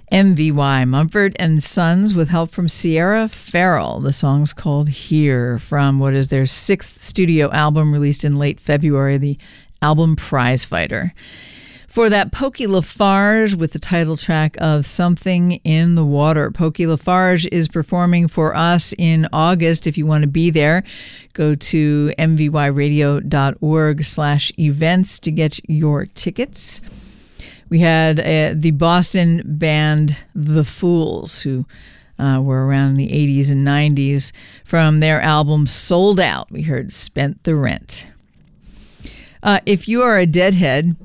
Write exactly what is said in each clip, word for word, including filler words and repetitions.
M V Y, Mumford and Sons, with help from Sierra Farrell. The song's called Here, from what is their sixth studio album released in late February, the album Prize Fighter. For that, Pokey LaFarge with the title track of Something in the Water. Pokey LaFarge is performing for us in August. If you want to be there, go to mvyradio.org slash events to get your tickets. We had uh, the Boston band The Fools, who uh, were around in the eighties and nineties. From their album Sold Out, we heard Spent the Rent. Uh, if you are a Deadhead,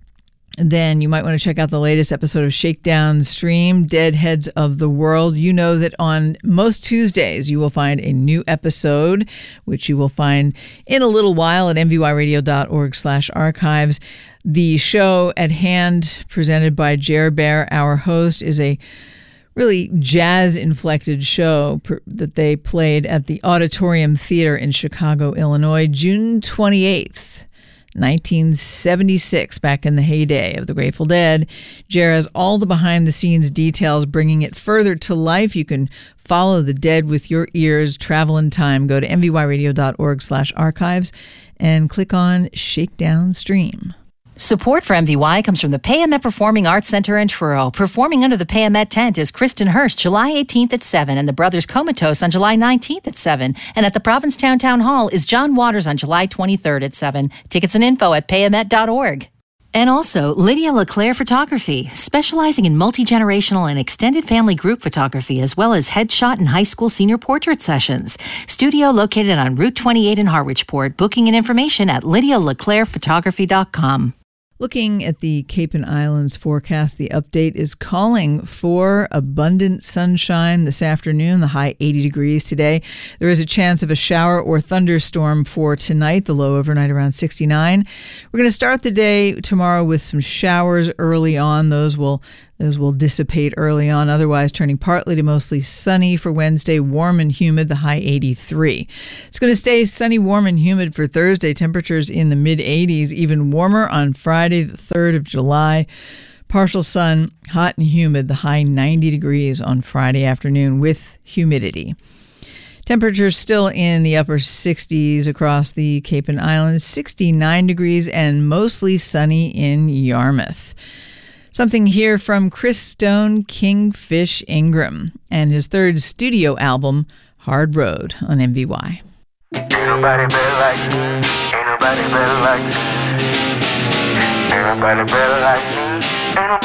then you might want to check out the latest episode of Shakedown Stream, Deadheads of the World. You know that on most Tuesdays you will find a new episode, which you will find in a little while at mvyradio.org slash archives. The show at hand, presented by Jer Bear, our host, is a really jazz-inflected show pr- that they played at the Auditorium Theater in Chicago, Illinois, June twenty-eighth. nineteen seventy-six, back in the heyday of the Grateful Dead. Jer has all the behind-the-scenes details, bringing it further to life. You can follow the Dead with your ears, travel in time. Go to mvyradio.org slash archives and click on Shakedown Stream. Support for M V Y comes from the Payamet Performing Arts Center in Truro. Performing under the Payamet tent is Kristen Hurst, July eighteenth at seven, and the Brothers Comatose on July nineteenth at seven. And at the Provincetown Town Hall is John Waters on July twenty-third at seven. Tickets and info at payamet dot org. And also, Lydia LeClaire Photography, specializing in multi-generational and extended family group photography, as well as headshot and high school senior portrait sessions. Studio located on Route twenty-eight in Harwichport. Booking and information at lydia leclaire photography dot com. Looking at the Cape and Islands forecast, the update is calling for abundant sunshine this afternoon, the high eighty degrees today. There is a chance of a shower or thunderstorm for tonight, the low overnight around sixty-nine. We're going to start the day tomorrow with some showers early on. Those will Those will dissipate early on, otherwise turning partly to mostly sunny for Wednesday, warm and humid, the high eighty-three. It's going to stay sunny, warm, and humid for Thursday. Temperatures in the mid-eighties, even warmer on Friday, the third of July. Partial sun, hot and humid, the high ninety degrees on Friday afternoon with humidity. Temperatures still in the upper sixties across the Cape and Islands, sixty-nine degrees, and mostly sunny in Yarmouth. Something here from Chris Stone, Kingfish Ingram, and his third studio album, Hard Road, on M V Y. Ain't nobody better like me. Ain't nobody better like me. Ain't nobody better like me. Ain't nobody